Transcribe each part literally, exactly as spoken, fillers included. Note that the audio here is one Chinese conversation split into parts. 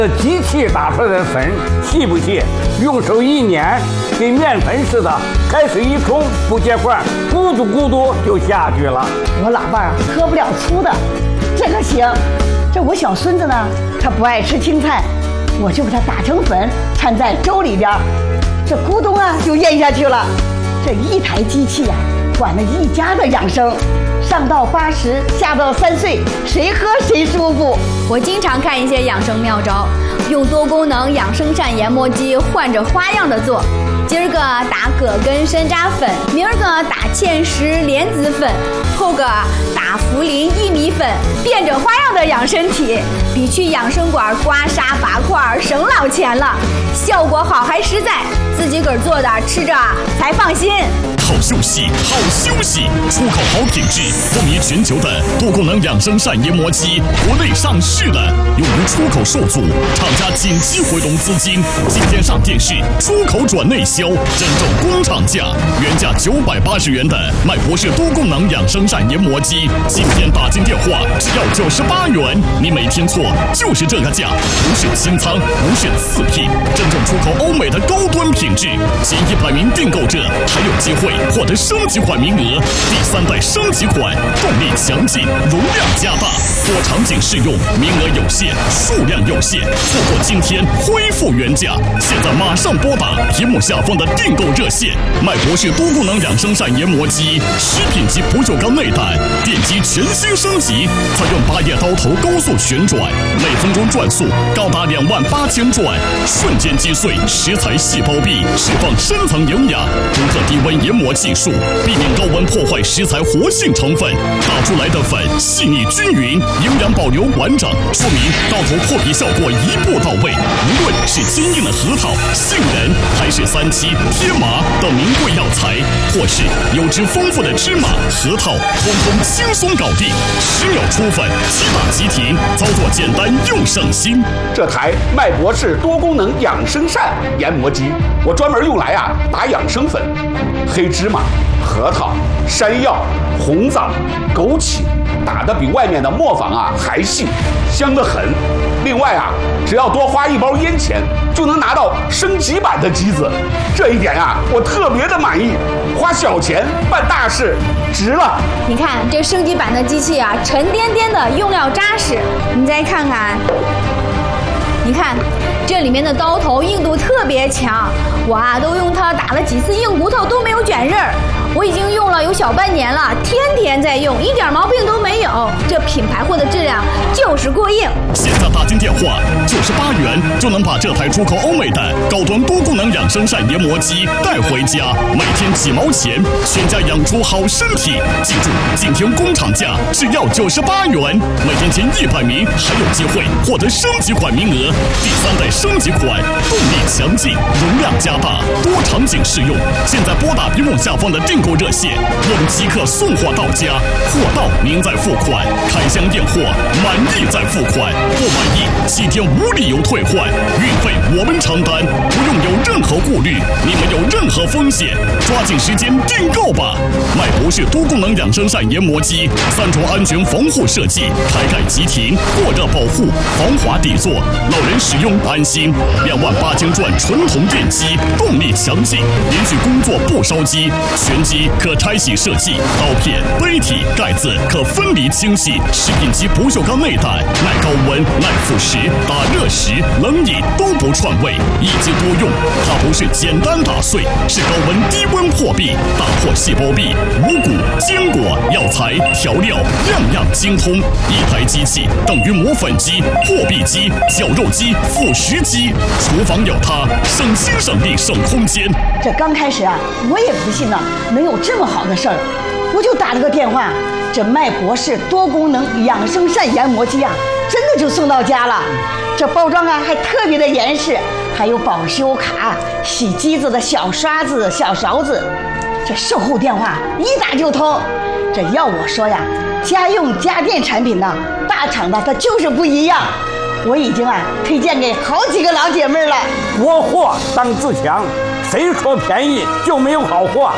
这机器打出来的粉细不细？用手一捻，跟面粉似的，开水一冲，不结块，咕嘟咕嘟就下去了。 我老伴儿喝不了粗的，这个行。这我小孙子呢，他不爱吃青菜，我就把它打成粉，掺在粥里边，这咕咚啊就咽下去了。这一台机器呀、啊，管了一家的养生。上到八十，下到三岁，谁喝谁舒服。 我经常看一些养生妙招，用多功能养生膳研磨机换着花样的做。今儿个打葛根山楂粉，明儿个打芡实莲子粉，后个打茯苓薏米粉，变着花样的养身体，比去养生馆刮痧拔块省老钱了，效果好还实在，自己个儿做的吃着才放心。 好休息，好休息，出口好品质，风靡全球的多功能养生膳研磨机，国内上市了，由于出口受阻，厂家紧急回笼资金，今天上电视，出口转内销，真正工厂价，原价九百八十元的麦博士多功能养生膳研磨机，今天打进电话只要九十八元，你没听错，就是这个价，不是清仓，不是次品，真正出口欧美的高端品质，前一百名订购者还有机会获得升级款名额，第三代升级款，动力强劲，容量加大，多场景适用，名额有限，数量有限，错过今天恢复原价。现在马上拨打屏幕下方的订购热线，麦博士多功能养生膳研磨机，食品级不锈钢内胆，电机全新升级，采用八叶刀头高速旋转，每分钟转速高达两万八千转，瞬间击碎食材细胞壁，释放深层营养，独特低温研磨技术，避免高温破坏食材活性成分，打出来的粉细腻均匀，营养保留完整，说明刀头破皮效果一步到位。无论是坚硬的核桃、杏仁，还是三七、天麻等名贵药材，或是油脂丰富的芝麻、核桃，通通轻松搞定，十秒出粉，即打即停，操作简单又省心。 这台麦博士多功能养生膳研磨机，我专门用来啊打养生粉，黑芝麻、核桃、山药、红枣、枸杞，打得比外面的磨坊啊还细，香得很。另外啊，只要多花一包烟钱，就能拿到升级版的机子，这一点啊，我特别的满意。花小钱办大事，值了。 你看这升级版的机器啊，沉甸甸的，用料扎实。你再看看，你看这里面的刀头硬度特别强，我啊都用它打了几次硬骨头都没有卷刃儿。我已经用了有小半年了，天天在用，一点毛病都没有。这品牌货的质量就是过硬。 现在打进电话，九十八元就能把这台出口欧美的高端多功能养生膳研磨机带回家，每天几毛钱，全家养出好身体。记住，今天工厂价只要九十八元，每天前一百名还有机会获得升级款名额。第三代升级款，动力强劲，容量加大，多场景适用。现在拨打屏幕下方的订购热线，我们即刻送货到家，货到您再付款，开箱验货，满意再付款，不满意七天无理由退换，运费我们承担，不用有任何顾虑，你们有任何风险，抓紧时间订购吧。麦博士多功能养生膳研磨机，三重安全防护设计，开盖即停，过热保护，防滑底座，老人使用安心。两万八千转纯铜电机，动力强劲，连续工作不烧机，全机可拆洗设计，刀片、杯体、盖子可分离清洗，食品级不锈钢内胆，耐高温、耐腐蚀，打热食、冷饮都不串味，一机多用。它不是简单打碎，是高温低温破壁，打破细胞壁，五谷、坚果、药材、调料，样样精通。一台机器等于磨粉机、破壁机、绞肉机、腐蚀机，厨房有它，省心省力省空间。 这刚开始啊，我也不信呢，能有这么好的事儿，我就打了个电话，这麦博士多功能养生膳研磨机啊，真的就送到家了。这包装啊还特别的严实，还有保修卡、洗机子的小刷子、小勺子。这售后电话一打就通。这要我说呀，家用家电产品呢，大厂的它就是不一样。我已经啊推荐给好几个老姐妹了。 国货当自强，谁说便宜就没有好货？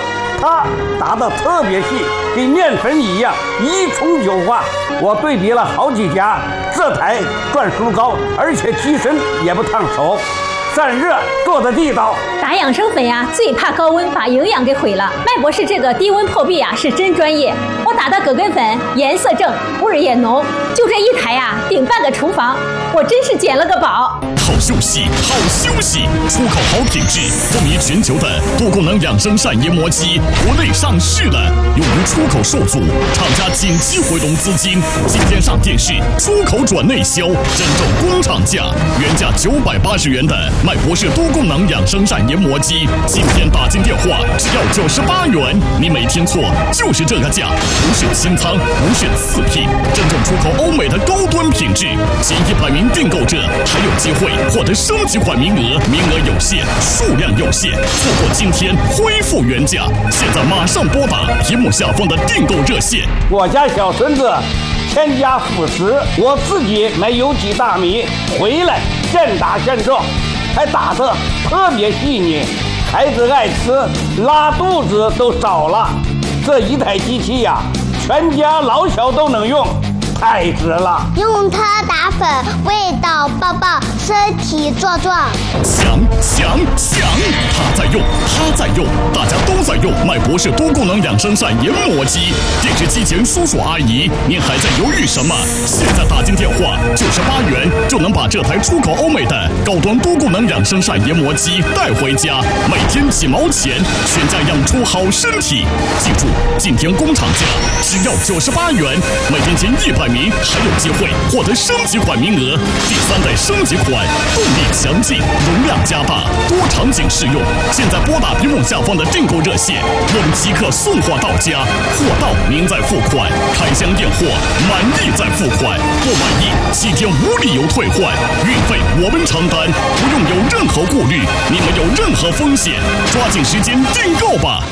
它打得特别细，跟面粉一样，一冲就化。我对比了好几家，这台转速高，而且机身也不烫手，散热做的地道。 打养生粉呀，最怕高温把营养给毁了。麦博士这个低温破壁呀是真专业，我打的葛根粉颜色正，味儿也浓，就这一台呀顶半个厨房，我真是捡了个宝。 好休息，好休息，出口好品质，风靡全球的多功能养生膳研磨机，国内上市了，用于出口受阻，厂家紧急回笼资金，今天上电视，出口转内销，真正工厂价，原价九百八十元的麦博士多功能养生膳研磨机，今天打进电话只要九十八元，你没听错，就是这个价，不是清仓，不是次品，真正出口欧美的高端品质，前一百名订购者还有机会获得升级款名额，名额有限，数量有限，错过今天恢复原价，现在马上拨打屏幕下方的订购热线。 我家小孙子添加辅食，我自己买有机大米回来现打现种，还打得特别细腻，孩子爱吃，拉肚子都少了。这一台机器呀，全家老小都能用，太值了。 用它打粉，味道爆爆，身体壮壮。 强强强！他在用，他在用，大家都在用麦博士多功能养生膳研磨机。电视机前叔叔阿姨，您还在犹豫什么？现在打进电话，九十八元就能把这台出口欧美的高端多功能养生膳研磨机带回家，每天几毛钱，全家养出好身体。记住，今天工厂价只要九十八元，每天前一百名还有机会获得升级款名额。第三代升级款，动力强劲，容量加大，多场景适用。现在拨打屏幕下方的订购热线，我们即刻送货到家，货到您再付款，开箱验货，满意再付款，不满意七天无理由退换，运费我们承担，不用有任何顾虑，你没有任何风险，抓紧时间订购吧。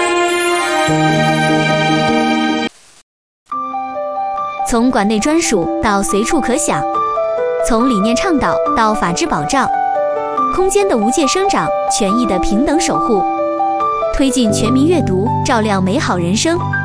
从馆内专属到随处可享，从理念倡导到法治保障，空间的无界生长，权益的平等守护，推进全民阅读，照亮美好人生。